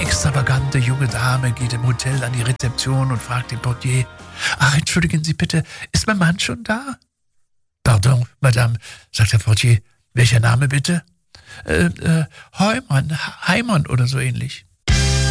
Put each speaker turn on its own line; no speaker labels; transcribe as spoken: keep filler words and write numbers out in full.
extravagante junge Dame geht im Hotel an die Rezeption und fragt den Portier: »Ach, entschuldigen Sie bitte, ist mein Mann schon da?« »Pardon, Madame«, sagt der Portier. »Welcher Name bitte?« »Äh, äh, Heumann, Heimann oder so ähnlich.«